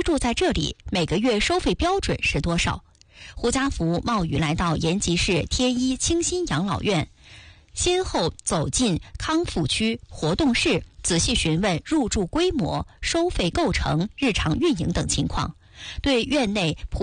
住在这里，每个月收费标准是多少？胡家福冒雨来到延吉市天一清新养老院，先后走进康复区活动室，仔细询问入住规模、收费构成、日常运营等情况，对院内